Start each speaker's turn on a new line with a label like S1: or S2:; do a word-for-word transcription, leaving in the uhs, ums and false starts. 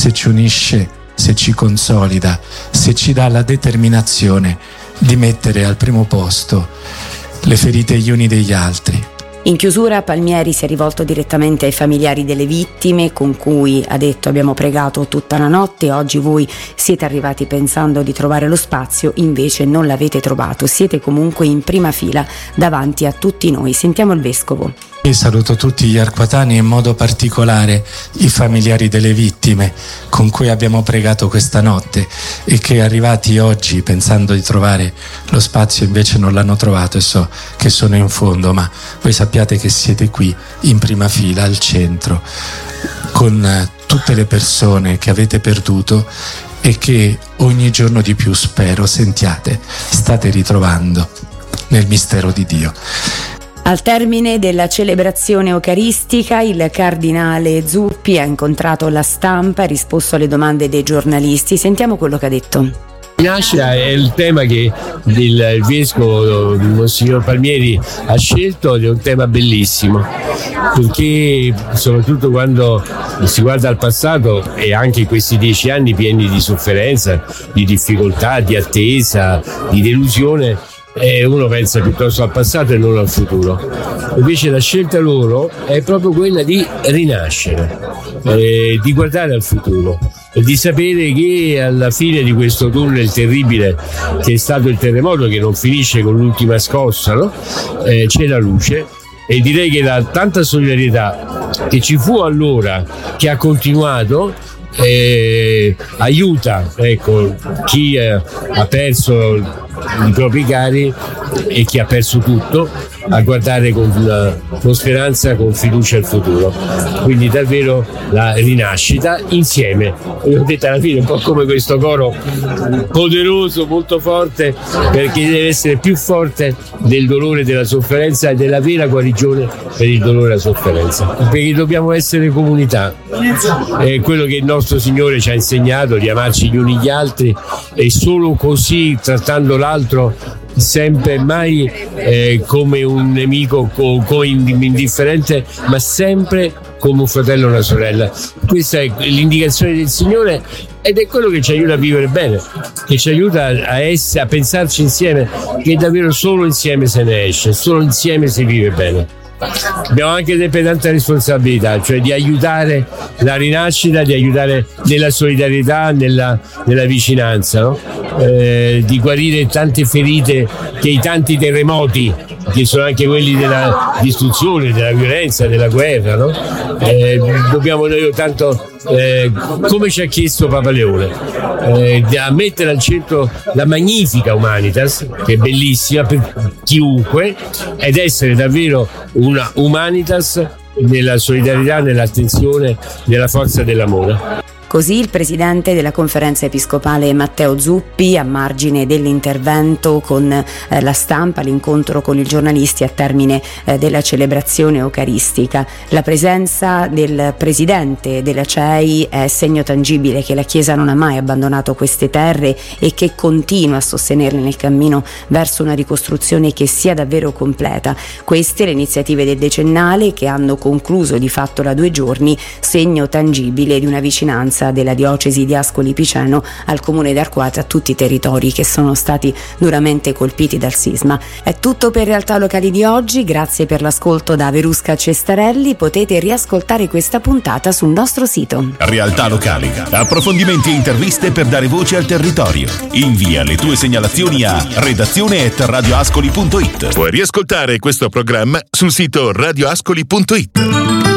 S1: se ci unisce, se ci consolida, se ci dà la determinazione di mettere al primo posto le ferite gli uni degli altri.
S2: In chiusura Palmieri si è rivolto direttamente ai familiari delle vittime, con cui ha detto: abbiamo pregato tutta la notte, oggi voi siete arrivati pensando di trovare lo spazio, invece non l'avete trovato, siete comunque in prima fila davanti a tutti noi. Sentiamo il vescovo.
S1: Io saluto tutti gli arquatani, in modo particolare i familiari delle vittime con cui abbiamo pregato questa notte e che, arrivati oggi pensando di trovare lo spazio, invece non l'hanno trovato, e so che sono in fondo, ma voi sappiate che siete qui in prima fila al centro con tutte le persone che avete perduto e che ogni giorno di più, spero, sentiate, state ritrovando nel mistero di Dio.
S2: Al termine della celebrazione eucaristica, il cardinale Zuppi ha incontrato la stampa e risposto alle domande dei giornalisti. Sentiamo quello che ha detto.
S3: Nascita è il tema che il, il vescovo, il Monsignor Palmieri, ha scelto, ed è un tema bellissimo, perché soprattutto quando si guarda al passato e anche questi dieci anni pieni di sofferenza, di difficoltà, di attesa, di delusione, e uno pensa piuttosto al passato e non al futuro. Invece la scelta loro è proprio quella di rinascere, eh, di guardare al futuro e di sapere che alla fine di questo tunnel terribile che è stato il terremoto, che non finisce con l'ultima scossa, no? eh, c'è la luce. E direi che la tanta solidarietà che ci fu allora, che ha continuato, eh, aiuta, ecco, chi eh, ha perso i propri cari e chi ha perso tutto a guardare con, con speranza, con fiducia al futuro. Quindi davvero la rinascita insieme. Io ho detto, alla fine, un po' come questo coro poderoso, molto forte, perché deve essere più forte del dolore, della sofferenza e della vera guarigione per il dolore e la sofferenza, perché dobbiamo essere comunità. È quello che il nostro Signore ci ha insegnato, di amarci gli uni gli altri, e solo così, trattando l'altro sempre, mai eh, come un nemico, co- come indifferente, ma sempre come un fratello o una sorella. Questa è l'indicazione del Signore ed è quello che ci aiuta a vivere bene, che ci aiuta a, essere, a pensarci insieme, che davvero solo insieme se ne esce, solo insieme si vive bene. Abbiamo anche sempre tanta responsabilità, cioè di aiutare la rinascita, di aiutare nella solidarietà, nella, nella vicinanza, no? eh, di guarire tante ferite che i tanti terremoti, che sono anche quelli della distruzione, della violenza, della guerra, no? eh, dobbiamo noi tanto, eh, come ci ha chiesto Papa Leone, eh, a mettere al centro la magnifica Humanitas, che è bellissima per chiunque, ed essere davvero una Humanitas nella solidarietà, nell'attenzione, nella forza dell'amore.
S2: Così il presidente della Conferenza Episcopale Matteo Zuppi, a margine dell'intervento con eh, la stampa, l'incontro con i giornalisti a termine eh, della celebrazione eucaristica. La presenza del presidente della C E I è segno tangibile che la Chiesa non ha mai abbandonato queste terre e che continua a sostenerle nel cammino verso una ricostruzione che sia davvero completa. Queste le iniziative del decennale, che hanno concluso di fatto da due giorni, segno tangibile di una vicinanza della diocesi di Ascoli Piceno al comune di Arquata, a tutti i territori che sono stati duramente colpiti dal sisma. È tutto per Realtà Locali di oggi, grazie per l'ascolto da Verusca Cestarelli. Potete riascoltare questa puntata sul nostro sito.
S4: Realtà Locali, approfondimenti e interviste per dare voce al territorio. Invia le tue segnalazioni a redazione at radioascoli punto it. Puoi riascoltare questo programma sul sito radioascoli punto it.